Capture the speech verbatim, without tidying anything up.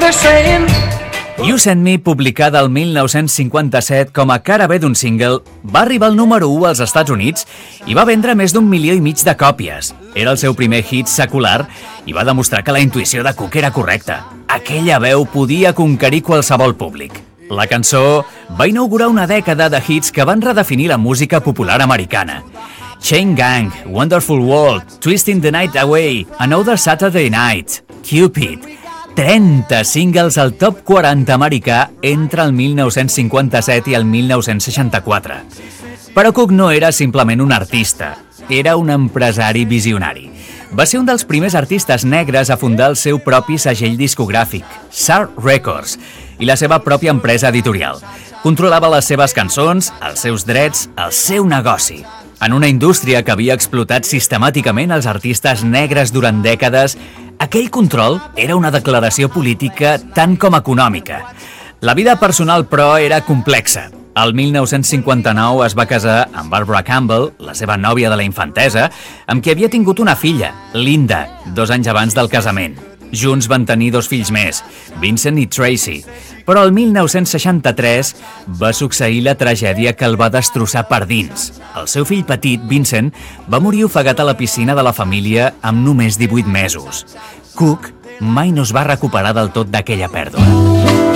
they're saying. You Send Me, publicada el mil nou-cents cinquanta-set com a cara B d'un single, va arribar al número u als Estats Units i va vendre més d'un milió i mig de còpies. Era el seu primer hit secular i va demostrar que la intuïció de Cook era correcta. Aquella veu podia conquerir qualsevol públic. La cançó va inaugurar una dècada de hits que van redefinir la música popular americana. Chain Gang, Wonderful World, Twisting the Night Away, Another Saturday Night, Cupid... trenta singles al top quaranta americà entre el mil nou-cents cinquanta-set i el mil nou-cents seixanta-quatre. Però Cook no era simplement un artista, era un empresari visionari. Va ser un dels primers artistes negres a fundar el seu propi segell discogràfic, S A R Records, i la seva pròpia empresa editorial. Controlava les seves cançons, els seus drets, el seu negoci. En una indústria que havia explotat sistemàticament els artistes negres durant dècades, aquell control era una declaració política tant com econòmica. La vida personal, però, era complexa. El mil nou-cents cinquanta-nou es va casar amb Barbara Campbell, la seva nòvia de la infantesa, amb qui havia tingut una filla, Linda, dos anys abans del casament. Junts van tenir dos fills més, Vincent i Tracy. Però el mil nou-cents seixanta-tres va succeir la tragèdia que el va destrossar per dins. El seu fill petit, Vincent, va morir ofegat a la piscina de la família amb només divuit mesos. Cook mai no es va recuperar del tot d'aquella pèrdua.